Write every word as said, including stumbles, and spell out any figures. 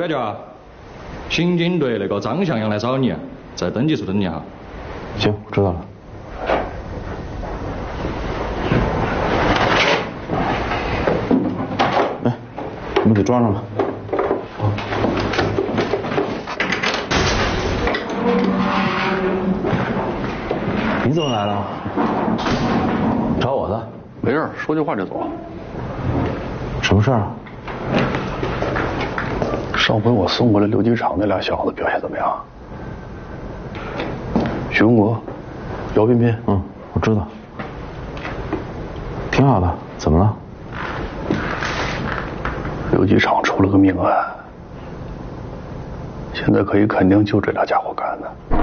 表舅，刑警队那个张向阳来找你，在登记处等你哈。 行，我知道了。哎，你们给装上吧。你怎么来了？找我的？ 没事，说句话就走。 什么事儿啊？ 上回我送过来刘机场那俩小子表现怎么样？许文国、姚彬彬， 嗯，我知道，挺好的。怎么了？ 刘机场出了个命案，现在可以肯定就这俩家伙干的。